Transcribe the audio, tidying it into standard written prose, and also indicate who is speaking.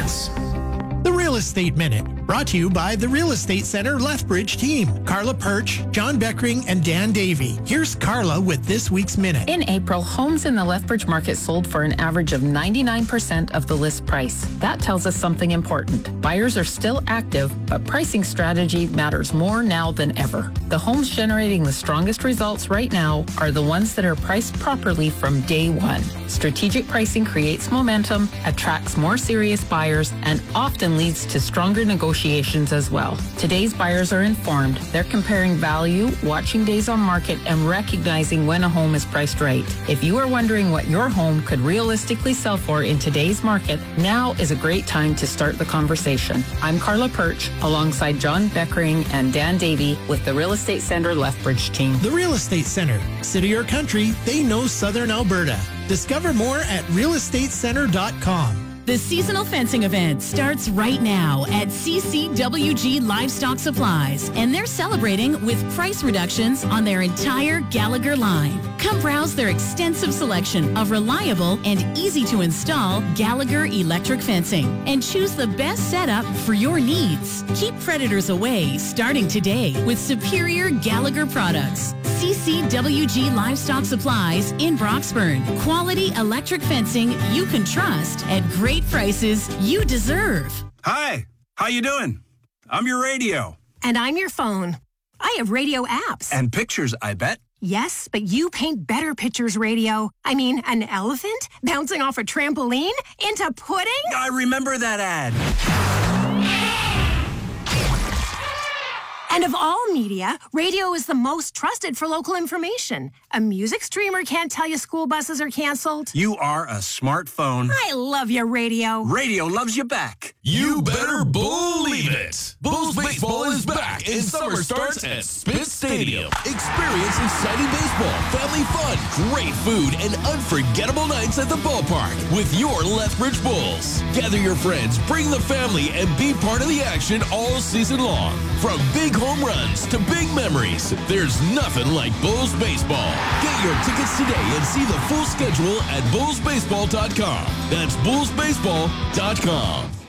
Speaker 1: minutes. The Real Estate Minute, brought to you by the Real Estate Center Lethbridge team. Carla Perch, John Beckering, and Dan Davey. Here's Carla with this week's Minute.
Speaker 2: In April, homes in the Lethbridge market sold for an average of 99% of the list price. That tells us something important. Buyers are still active, but pricing strategy matters more now than ever. The homes generating the strongest results right now are the ones that are priced properly from day one. Strategic pricing creates momentum, attracts more serious buyers, and often leads to stronger negotiations as well. Today's buyers are informed. They're comparing value, watching days on market, and recognizing when a home is priced right. If you are wondering what your home could realistically sell for in today's market, now is a great time to start the conversation. I'm Carla Perch, alongside John Beckering and Dan Davey with the Real Estate Center Lethbridge team.
Speaker 1: The Real Estate Center. City or country, they know Southern Alberta. Discover more at realestatecenter.com.
Speaker 3: The seasonal fencing event starts right now at CCWG Livestock Supplies, and they're celebrating with price reductions on their entire Gallagher line. Come browse their extensive selection of reliable and easy-to-install Gallagher electric fencing and choose the best setup for your needs. Keep predators away starting today with superior Gallagher products. CCWG Livestock Supplies in Broxburn. Quality electric fencing you can trust at great prices you deserve.
Speaker 4: Hi, how you doing? I'm your radio.
Speaker 5: And I'm your phone. I have radio apps.
Speaker 4: And pictures, I bet.
Speaker 5: Yes, but you paint better pictures, radio. I mean, an elephant bouncing off a trampoline into pudding?
Speaker 4: I remember that ad.
Speaker 5: And of all media, radio is the most trusted for local information. A music streamer can't tell you school buses are canceled.
Speaker 4: You are a smartphone.
Speaker 5: I love your radio.
Speaker 4: Radio loves you back.
Speaker 6: You better believe it. Bulls baseball is back and summer starts at Spitz Stadium. Experience exciting baseball, family fun, great food, and unforgettable nights at the ballpark with your Lethbridge Bulls. Gather your friends, bring the family, and be part of the action all season long. From big home runs to big memories, there's nothing like Bulls baseball. Get your tickets today and see the full schedule at bullsbaseball.com. That's bullsbaseball.com.